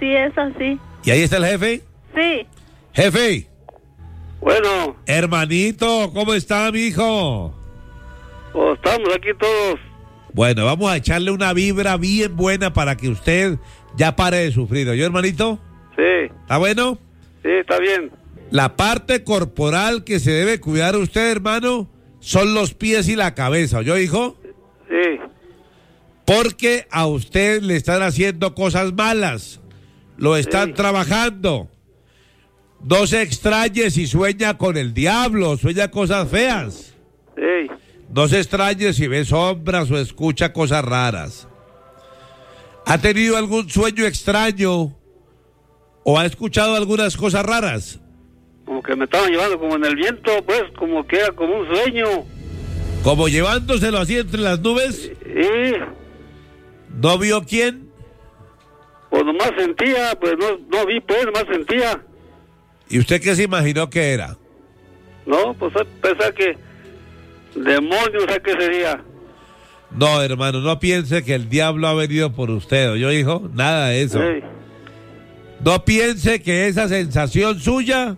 es así. ¿Y ahí está el jefe? Sí. Jefe. Bueno. Hermanito, ¿cómo está, mijo? Pues estamos aquí todos. Bueno, vamos a echarle una vibra bien buena para que usted ya pare de sufrir. ¿Yo, hermanito? Sí. ¿Está bueno? Sí, está bien. La parte corporal que se debe cuidar usted, hermano, son los pies y la cabeza. ¿Oyó, hijo? Sí. Porque a usted le están haciendo cosas malas. Lo están trabajando. No se extrañe si sueña con el diablo, sueña cosas feas. Sí. No se extrañe si ve sombras o escucha cosas raras. ¿Ha tenido algún sueño extraño o ha escuchado algunas cosas raras? Como que me estaban llevando como en el viento, pues, como que era como un sueño. ¿Como llevándoselo así entre las nubes? Sí. ¿No vio quién? Pues nomás sentía, pues no vi, pues, nomás sentía. ¿Y usted qué se imaginó que era? No, pues pensaba que demonios, ¿a qué sería? No, hermano, no piense que el diablo ha venido por usted, ¿oyó, hijo? Nada de eso. Sí. No piense que esa sensación suya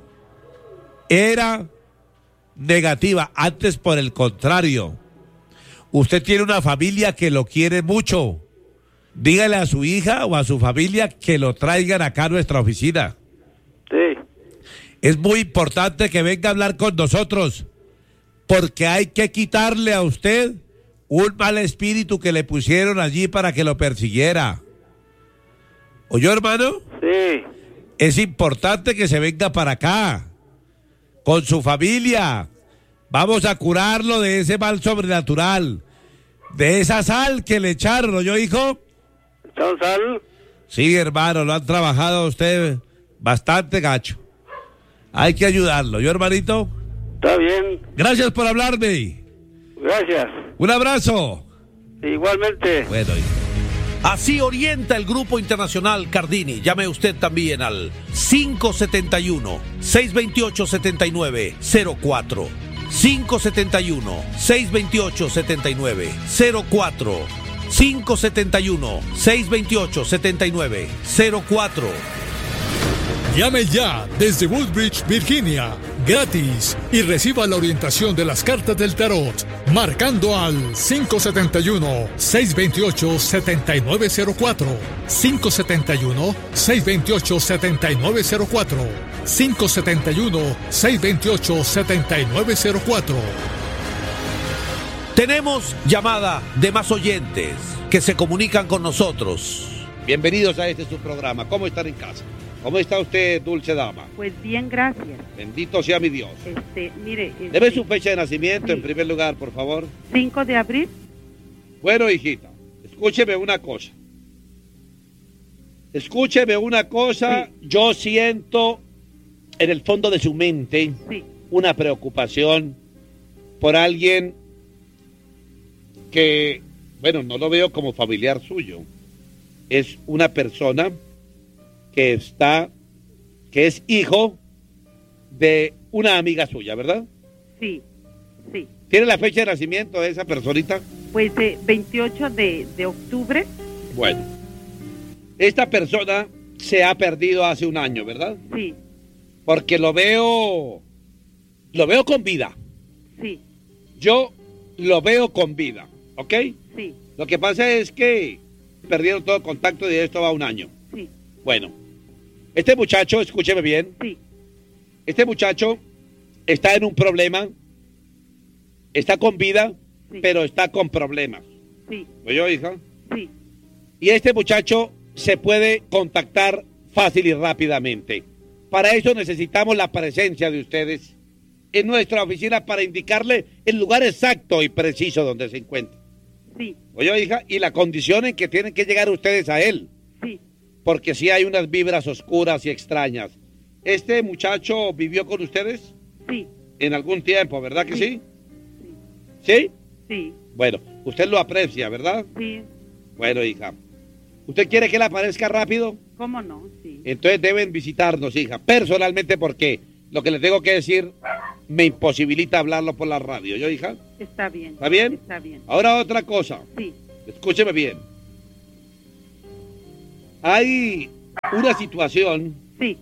era negativa. Antes, por el contrario, usted tiene una familia que lo quiere mucho. Dígale a su hija o a su familia que lo traigan acá a nuestra oficina. Sí. Es muy importante que venga a hablar con nosotros, porque hay que quitarle a usted un mal espíritu que le pusieron allí para que lo persiguiera. ¿Oyó, hermano? Sí. Es importante que se venga para acá, con su familia. Vamos a curarlo de ese mal sobrenatural, de esa sal que le echaron, ¿oyó, hijo? ¿Echaron sal? Sí, hermano, lo han trabajado a usted bastante gacho. Hay que ayudarlo, ¿yo, hermanito? Está bien. Gracias por hablarme. Gracias. Un abrazo. Igualmente. Bueno, así orienta el Grupo Internacional Cardini. Llame usted también al 571-628-7904. 571-628-7904. 571-628-7904. Llame ya desde Woodbridge, Virginia, gratis, y reciba la orientación de las cartas del tarot, marcando al 571-628-7904, 571-628-7904, 571-628-7904. Tenemos llamada de más oyentes que se comunican con nosotros. Bienvenidos a este su programa. ¿Cómo están en casa? ¿Cómo está usted, dulce dama? Pues bien, gracias. Bendito sea mi Dios. Mire. Deme su fecha de nacimiento, sí. En primer lugar, por favor. 5 de abril. Bueno, hijita, escúcheme una cosa. Escúcheme una cosa. Sí. Yo siento en el fondo de su mente una preocupación por alguien que, bueno, no lo veo como familiar suyo. Es una persona que es hijo de una amiga suya, ¿verdad? Sí. ¿Tiene la fecha de nacimiento de esa personita? Pues 28 de octubre. Bueno, esta persona se ha perdido hace un año, ¿verdad? Sí. Porque lo veo con vida. Sí. Yo lo veo con vida, ¿ok? Sí. Lo que pasa es que perdieron todo contacto y de esto va un año. Sí. Bueno, este muchacho, escúcheme bien. Sí. Este muchacho está en un problema, está con vida, pero está con problemas. Sí. ¿Oye, hija? Sí. Y este muchacho se puede contactar fácil y rápidamente. Para eso necesitamos la presencia de ustedes en nuestra oficina para indicarle el lugar exacto y preciso donde se encuentra. Sí. Oye, hija, y la condición en que tienen que llegar ustedes a él. Sí. Porque sí hay unas vibras oscuras y extrañas. ¿Este muchacho vivió con ustedes? Sí. En algún tiempo, ¿verdad que sí? Sí. ¿Sí? Sí. Bueno, usted lo aprecia, ¿verdad? Sí. Bueno, hija. ¿Usted quiere que él aparezca rápido? ¿Cómo no? Sí. Entonces deben visitarnos, hija, personalmente, porque lo que le tengo que decir me imposibilita hablarlo por la radio. ¿Yo, hija? Está bien. ¿Está bien? Está bien. Ahora otra cosa. Sí. Escúcheme bien. Hay una situación Sí,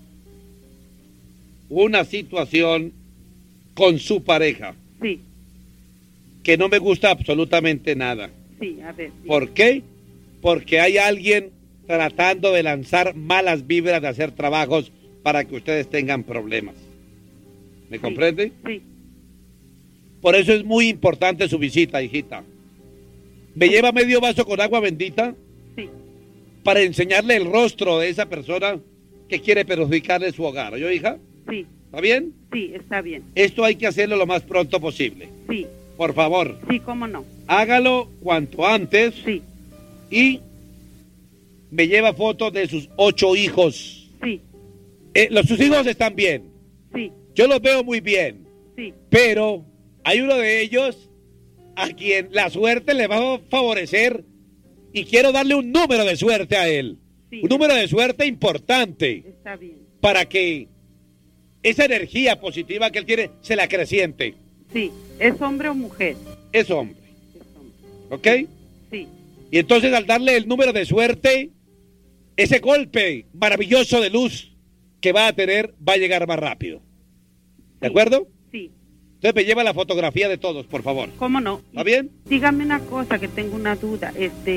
con su pareja sí, que no me gusta absolutamente nada. sí, a ver. ¿Por qué? Porque hay alguien tratando de lanzar malas vibras, de hacer trabajos para que ustedes tengan problemas. ¿Me comprende? Sí, Por eso es muy importante su visita, hijita. Me lleva medio vaso con agua bendita sí, para enseñarle el rostro de esa persona que quiere perjudicarle su hogar. ¿Oye, hija? sí, ¿Está bien? sí, está bien. Esto hay que hacerlo lo más pronto posible. Sí, Por favor, sí, cómo no. hágalo cuanto antes Sí, y me lleva fotos de sus 8 hijos. sí, Sus hijos están bien. sí, Yo los veo muy bien. sí, Pero hay uno de ellos a quien la suerte le va a favorecer y quiero darle un número de suerte a él. sí. Un número de suerte importante Está bien. para que esa energía positiva que él tiene se la acreciente. Sí, ¿es hombre o mujer? Es hombre, Es hombre. ¿ok? Sí, Y entonces al darle el número de suerte, ese golpe maravilloso de luz que va a tener va a llegar más rápido. ¿De Sí. acuerdo? sí, Entonces me lleva la fotografía de todos, por favor. cómo no. ¿Está bien? Dígame una cosa, que tengo una duda.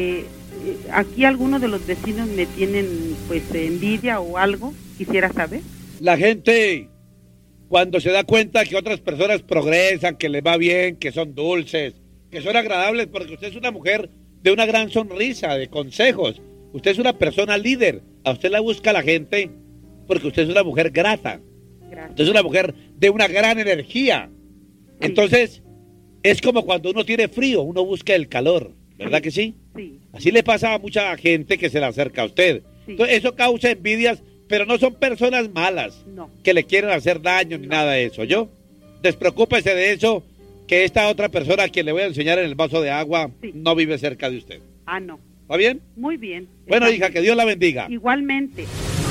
Aquí algunos de los vecinos me tienen pues envidia o algo, quisiera saber. La gente, cuando se da cuenta que otras personas progresan, que les va bien, que son dulces, que son agradables, porque usted es una mujer de una gran sonrisa, de consejos. Usted es una persona líder. A usted la busca la gente porque usted es una mujer grata. Gracias. Usted es una mujer de una gran energía. Sí. Entonces, es como cuando uno tiene frío, uno busca el calor, ¿verdad que sí? Sí, Así le pasa a mucha gente que se le acerca a usted. Sí. Entonces, eso causa envidias, pero no son personas malas no. que le quieren hacer daño ni nada de eso. Yo, despreocúpese de eso, que esta otra persona a quien le voy a enseñar en el vaso de agua Sí. no vive cerca de usted. Ah, no. ¿Está bien? Muy bien. Bueno, Está hija, bien. que Dios la bendiga. Igualmente.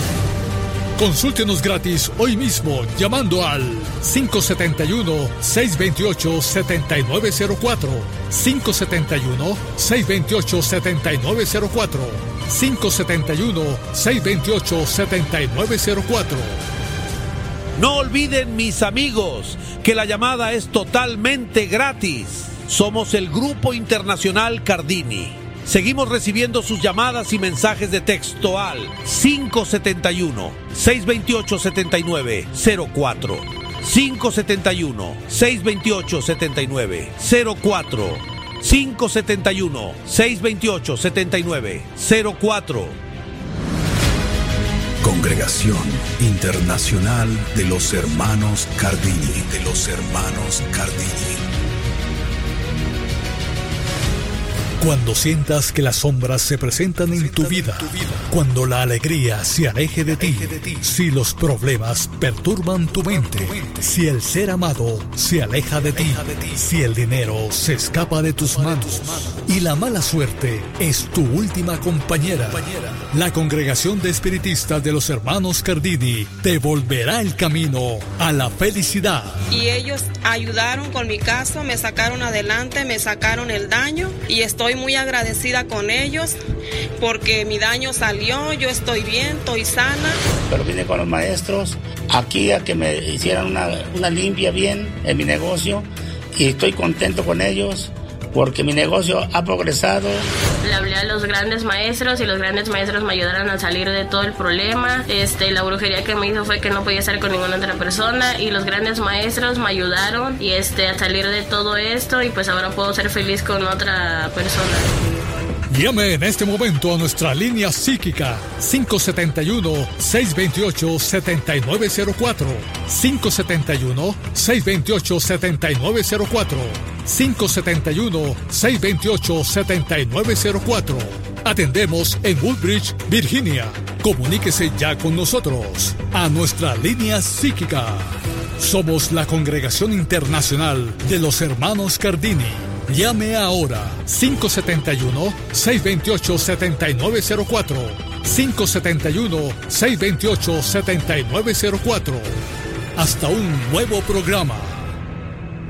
Consúltenos gratis hoy mismo llamando al 571-628-7904, 571-628-7904, 571-628-7904. No olviden, mis amigos, que la llamada es totalmente gratis. Somos el Grupo Internacional Cardini. Seguimos recibiendo sus llamadas y mensajes de texto al 571-628-7904. 571-628-7904. 571-628-7904. Congregación Internacional de los Hermanos Cardini. De los Hermanos Cardini. Cuando sientas que las sombras se presentan en tu vida, cuando la alegría se aleje de ti, si los problemas perturban tu mente, si el ser amado se aleja de ti, si el dinero se escapa de tus manos y la mala suerte es tu última compañera, la Congregación de Espiritistas de los Hermanos Cardini te volverá el camino a la felicidad. Y ellos ayudaron con mi caso, me sacaron adelante, me sacaron el daño y estoy muy agradecida con ellos porque mi daño salió, yo estoy bien, estoy sana. Pero vine con los maestros aquí a que me hicieran una limpia bien en mi negocio y estoy contento con ellos porque mi negocio ha progresado. Le hablé a los grandes maestros y los grandes maestros me ayudaron a salir de todo el problema. La brujería que me hizo fue que no podía estar con ninguna otra persona y los grandes maestros me ayudaron y a salir de todo esto y pues ahora puedo ser feliz con otra persona. Llame en este momento a nuestra línea psíquica 571-628-7904, 571-628-7904, 571-628-7904. Atendemos en Woodbridge, Virginia. Comuníquese ya con nosotros a nuestra línea psíquica. Somos la Congregación Internacional de los Hermanos Cardini. Llame ahora 571-628-7904, 571-628-7904. Hasta un nuevo programa.